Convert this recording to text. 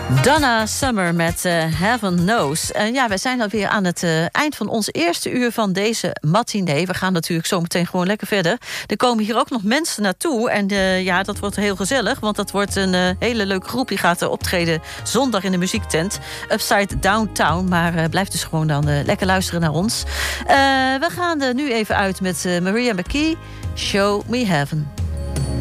Donna Summer met Heaven Knows. En ja, wij zijn alweer aan het eind van ons eerste uur van deze matinee. We gaan natuurlijk zo meteen gewoon lekker verder. Er komen hier ook nog mensen naartoe. En ja, dat wordt heel gezellig. Want dat wordt een hele leuke groep. Die gaat optreden zondag in de muziektent. Upside Downtown. Maar blijf dus gewoon dan lekker luisteren naar ons. We gaan er nu even uit met Maria McKee. Show Me Heaven.